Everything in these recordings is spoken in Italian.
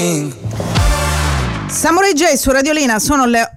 Samurai J su Radiolina, sono le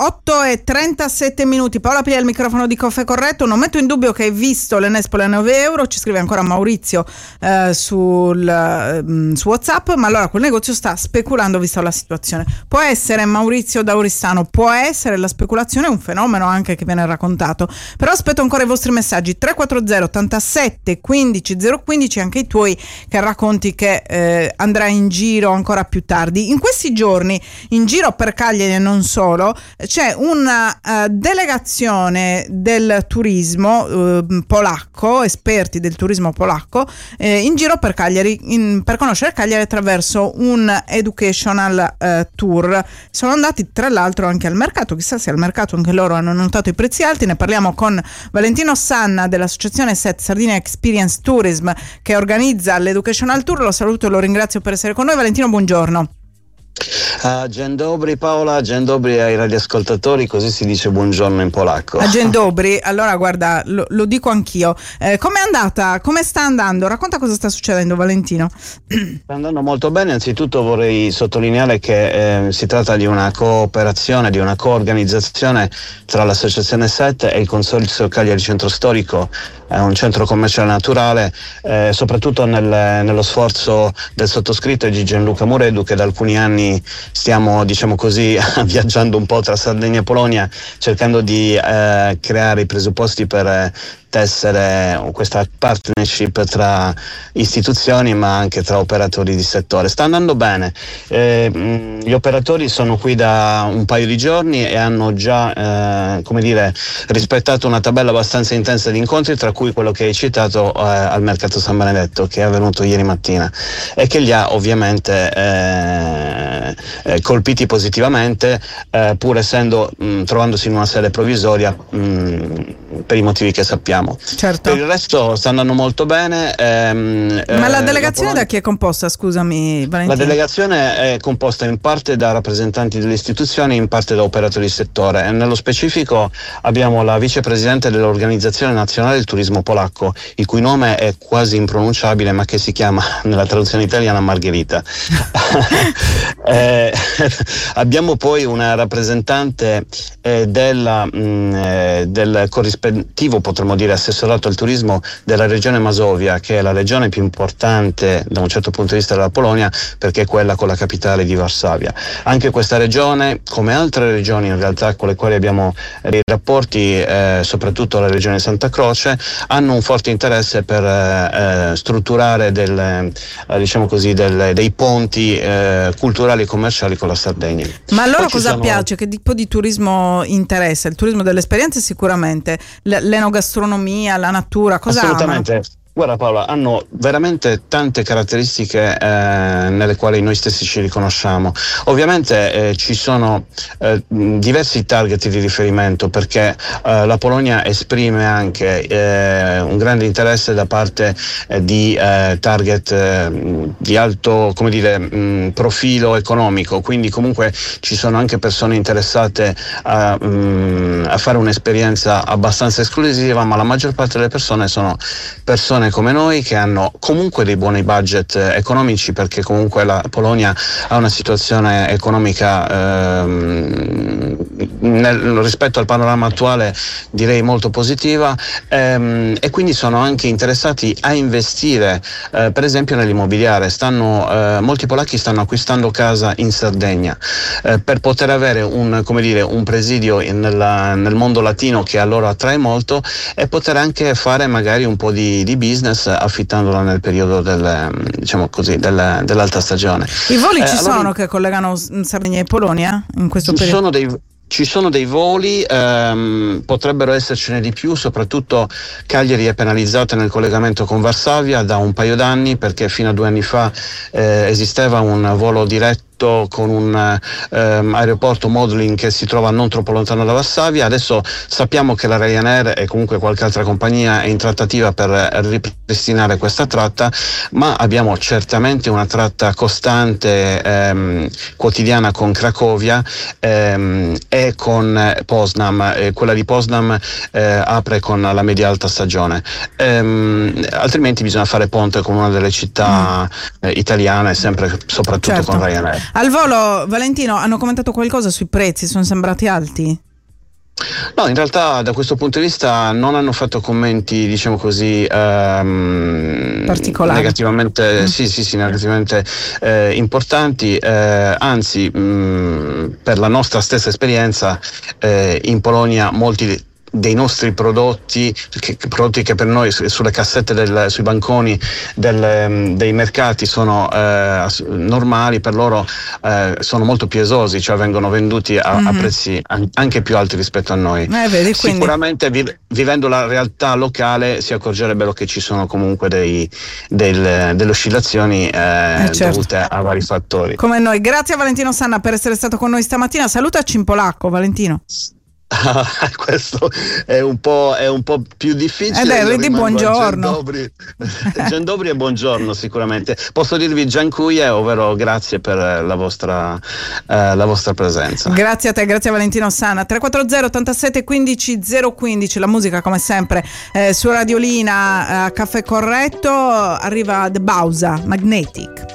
8:37. Paola Pia il microfono di Caffè Corretto. Non metto in dubbio che hai visto l'Enespo le 9 euro, ci scrive ancora Maurizio su WhatsApp, ma allora quel negozio sta speculando vista la situazione. Può essere, Maurizio da Oristano, può essere, la speculazione è un fenomeno anche che viene raccontato, però aspetto ancora i vostri messaggi 340 87 15 015, anche i tuoi, che racconti che andrai in giro ancora più tardi. In questi giorni in giro per Cagliari e non solo c'è una delegazione del turismo polacco, esperti del turismo polacco, in giro per Cagliari per conoscere Cagliari attraverso un educational tour. Sono andati tra l'altro anche al mercato, chissà se al mercato anche loro hanno notato i prezzi alti. Ne parliamo con Valentino Sanna dell'associazione SET Sardinia Experience Tourism, che organizza l'educational tour. Lo saluto e lo ringrazio per essere con noi. Valentino, buongiorno. Dzień dobry Paola, dzień dobry ai radioascoltatori, così si dice buongiorno in polacco. Dzień dobry, allora guarda, lo dico anch'io. Com'è andata? Come sta andando? Racconta cosa sta succedendo, Valentino. Sta andando molto bene. Anzitutto vorrei sottolineare che si tratta di una cooperazione, di una coorganizzazione tra l'associazione SET e il Consorzio Cagliari Centro Storico, un centro commerciale naturale, soprattutto nello sforzo del sottoscritto e di Gianluca Muredu, che da alcuni anni stiamo, diciamo così, viaggiando un po' tra Sardegna e Polonia, cercando di creare i presupposti per tessere questa partnership tra istituzioni ma anche tra operatori di settore. Sta andando bene, gli operatori sono qui da un paio di giorni e hanno già rispettato una tabella abbastanza intensa di incontri, tra cui quello che hai citato al Mercato San Benedetto, che è avvenuto ieri mattina e che li ha ovviamente colpiti positivamente, pur essendo trovandosi in una sede provvisoria per i motivi che sappiamo. Certo. Per il resto sta andando molto bene. Ma la delegazione da chi è composta, scusami Valentino? La delegazione è composta in parte da rappresentanti delle istituzioni, in parte da operatori di settore, e nello specifico abbiamo la vicepresidente dell'Organizzazione Nazionale del Turismo Polacco, il cui nome è quasi impronunciabile ma che si chiama nella traduzione italiana Margherita. Abbiamo poi una rappresentante del corrispettivo, potremmo dire, assessorato al turismo della regione Masovia, che è la regione più importante da un certo punto di vista della Polonia, perché è quella con la capitale di Varsavia. Anche questa regione, come altre regioni in realtà con le quali abbiamo dei rapporti, soprattutto la regione Santa Croce, hanno un forte interesse per strutturare dei ponti culturali e commerciali con la Sardegna. Ma a loro cosa piace? Che tipo di turismo interessa? Il turismo delle esperienze sicuramente, l'enogastronomia, la natura, cosa assolutamente amano? Guarda Paola, hanno veramente tante caratteristiche nelle quali noi stessi ci riconosciamo. Ovviamente ci sono diversi target di riferimento, perché la Polonia esprime anche un grande interesse da parte di target di alto, profilo economico, quindi comunque ci sono anche persone interessate a fare un'esperienza abbastanza esclusiva, ma la maggior parte delle persone sono persone come noi che hanno comunque dei buoni budget economici, perché comunque la Polonia ha una situazione economica rispetto al panorama attuale direi molto positiva, e quindi sono anche interessati a investire per esempio nell'immobiliare. Molti polacchi stanno acquistando casa in Sardegna per poter avere un presidio nel mondo latino che a loro attrae molto, e poter anche fare magari un po' di business affittandola nel periodo dell'alta stagione. I voli sono che collegano Sardegna e Polonia in questo periodo? Ci sono dei voli, potrebbero essercene di più, soprattutto Cagliari è penalizzata nel collegamento con Varsavia da un paio d'anni, perché fino a 2 anni fa esisteva un volo diretto con un aeroporto Modlin che si trova non troppo lontano da Varsavia. Adesso sappiamo che la Ryanair e comunque qualche altra compagnia è in trattativa per ripristinare questa tratta, ma abbiamo certamente una tratta costante quotidiana con Cracovia e con Poznań. Quella di Poznań apre con la media alta stagione, altrimenti bisogna fare ponte con una delle città italiane, sempre soprattutto con Ryanair. Al volo, Valentino, hanno commentato qualcosa sui prezzi? Sono sembrati alti? No, in realtà da questo punto di vista non hanno fatto commenti, diciamo così, particolari, negativamente, sì, negativamente importanti, anzi, per la nostra stessa esperienza, in Polonia molti dei nostri prodotti che per noi sulle cassette sui banconi dei mercati sono normali, per loro sono molto più esosi, cioè vengono venduti a prezzi anche più alti rispetto a noi. Vedi, sicuramente vivendo la realtà locale si accorgerebbero che ci sono comunque delle oscillazioni dovute a vari fattori. Come noi. Grazie a Valentino Sanna per essere stato con noi stamattina. Salutaci in polacco, Valentino. Questo è un po' più difficile. Vedi, buongiorno. Dzień dobry e buongiorno sicuramente. Posso dirvi dziękuję, ovvero grazie per la vostra presenza. Grazie a te, grazie a Valentino Sanna. 340 87 15 015, la musica come sempre su Radiolina, Caffè Corretto. Arriva The Bausa, Magnetic.